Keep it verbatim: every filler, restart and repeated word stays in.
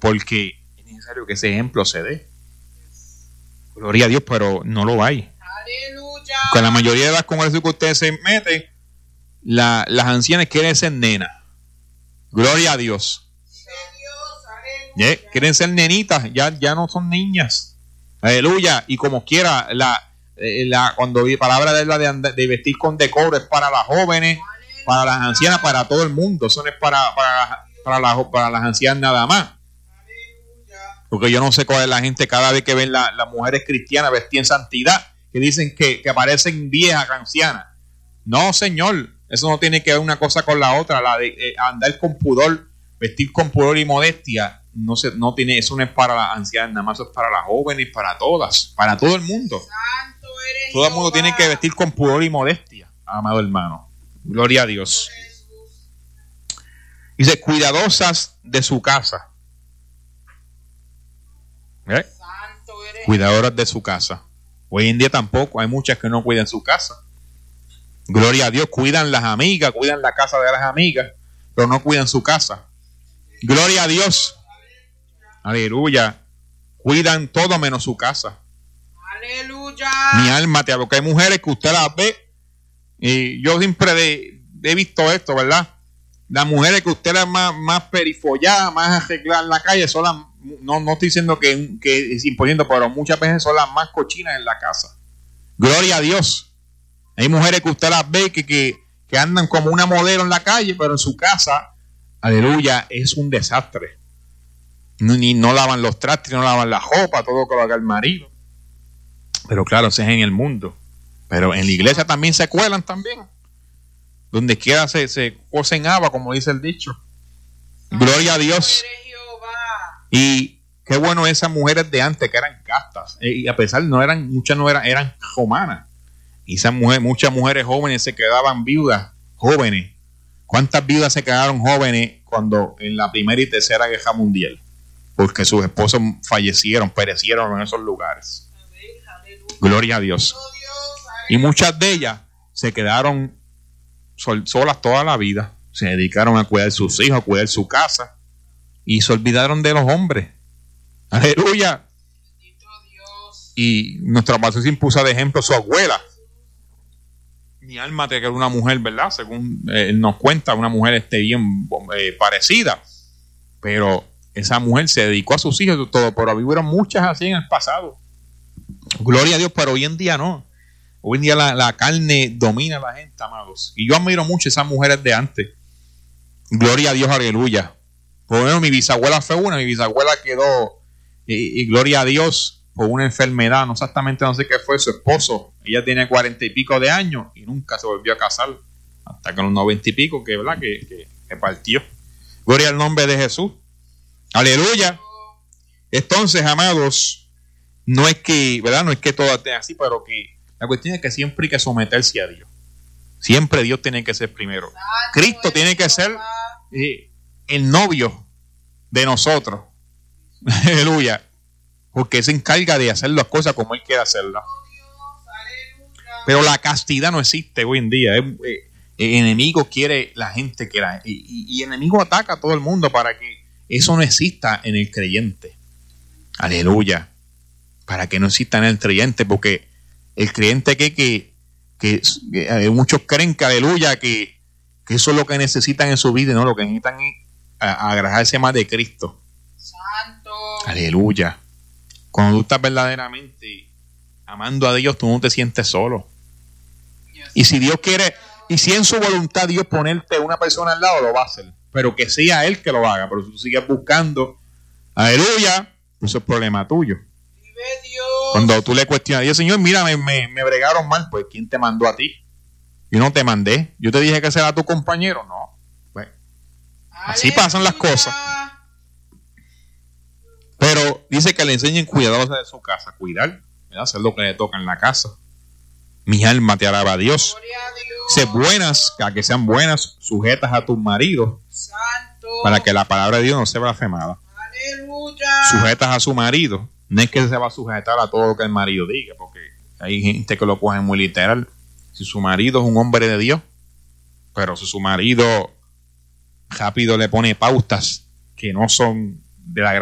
porque es necesario que ese ejemplo se dé. Gloria a Dios, pero no lo hay. Aleluya. Con la mayoría de las congregaciones que ustedes se meten, la, las ancianas quieren ser nenas. Gloria a Dios. ¿Yeah? Quieren ser nenitas, ya, ya no son niñas. Aleluya. Y como quiera, la, la cuando vi palabra de la de, de vestir con decoro es para las jóvenes, para las ancianas, para todo el mundo. Eso no es para, para, para, las, para las ancianas nada más. Porque yo no sé cuál es la gente cada vez que ven la, las mujeres cristianas vestidas en santidad, que dicen que, que aparecen viejas, ancianas. No, señor, eso no tiene que ver una cosa con la otra. La de eh, andar con pudor, vestir con pudor y modestia, no se, no tiene, eso no es para las ancianas, nada más eso es para las jóvenes, para todas, para todo el mundo. Santo eres Todo el mundo Jehová. tiene que vestir con pudor y modestia, amado hermano. Gloria a Dios. Dice, cuidadosas de su casa. ¿Eh? Santo eres Cuidadoras de su casa. Hoy en día tampoco, hay muchas que no cuidan su casa. Gloria a Dios, cuidan las amigas, cuidan la casa de las amigas, pero no cuidan su casa. Gloria a Dios. Aleluya. Cuidan todo menos su casa. Aleluya. Mi alma te hablo, que hay mujeres que usted las ve, y yo siempre de, he visto esto, ¿verdad? Las mujeres que usted las más, más perifolladas, más arregladas en la calle, son las, no, no estoy diciendo que, que es imponiendo, pero muchas veces son las más cochinas en la casa. Gloria a Dios. Hay mujeres que usted las ve que, que, que andan como una modelo en la calle, pero en su casa, aleluya, es un desastre. No, ni no lavan los trastes, no lavan la ropa, todo lo que lo haga el marido. Pero claro, eso es en el mundo. Pero en la iglesia también se cuelan también. Donde quiera se, se cocen haba, como dice el dicho. Gloria a Dios. Y qué bueno esas mujeres de antes que eran castas. Y a pesar, no eran, muchas no eran, eran romanas. Y esas mujeres, muchas mujeres jóvenes se quedaban viudas, jóvenes. ¿Cuántas viudas se quedaron jóvenes cuando en la Primera y Tercera Guerra Mundial? Porque sus esposos fallecieron, perecieron en esos lugares. Gloria a Dios. Y muchas de ellas se quedaron sol, solas toda la vida. Se dedicaron a cuidar de sus hijos, a cuidar de su casa. Y se olvidaron de los hombres. Aleluya. Y nuestra pastora se impuso de ejemplo su abuela. Mi alma te quedó una mujer, ¿verdad? Según eh, nos cuenta, una mujer este, bien eh, parecida. Pero esa mujer se dedicó a sus hijos y todo. Pero hubieron muchas así en el pasado. Gloria a Dios, pero hoy en día no. Hoy en día la, la carne domina a la gente, amados. Y yo admiro mucho a esas mujeres de antes. Gloria a Dios, aleluya. Por lo menos mi bisabuela fue una. Mi bisabuela quedó, y, y gloria a Dios, por una enfermedad. No exactamente, no sé qué fue, su esposo. Ella tiene cuarenta y pico de años y nunca se volvió a casar. Hasta con los noventa y pico, que, ¿verdad? Que, que, que partió. Gloria al nombre de Jesús. Aleluya. Entonces, amados, no es que, ¿verdad? No es que todo esté así, pero que la cuestión es que siempre hay que someterse a Dios. Siempre Dios tiene que ser primero. Cristo tiene que ser eh, el novio de nosotros. Aleluya. Porque Él se encarga de hacer las cosas como Él quiere hacerlas. Pero la castidad no existe hoy en día. El, el, el enemigo quiere la gente que la, y, y, y el enemigo ataca a todo el mundo para que eso no exista en el creyente. Aleluya. Para que no exista en el creyente, porque el creyente que, que, que, que muchos creen que, aleluya, que, que eso es lo que necesitan en su vida, y no, lo que necesitan es agradarse más de Cristo. Santo. Aleluya. Cuando tú estás verdaderamente amando a Dios, tú no te sientes solo. Y si Dios quiere, y si en su voluntad Dios ponerte una persona al lado, lo va a hacer. Pero que sea Él que lo haga. Pero si tú sigues buscando, aleluya, eso es problema tuyo. Vive Dios. Cuando tú le cuestionas a Dios, Señor, mira, me, me, me bregaron mal, pues ¿quién te mandó a ti? Yo no te mandé. Yo te dije que será tu compañero. No. Pues, así pasan las cosas. Pero dice que le enseñen cuidadosa de su casa. Cuidar, ¿verdad? Hacer lo que le toca en la casa. Mi alma te alaba a Dios. Sé buenas, a que sean buenas, sujetas a tus maridos. Santo. Para que la palabra de Dios no sea blasfemada. Aleluya. Sujetas a su marido. No es que se va a sujetar a todo lo que el marido diga, porque hay gente que lo coge muy literal. Si su marido es un hombre de Dios, pero si su marido rápido le pone pautas que no son de la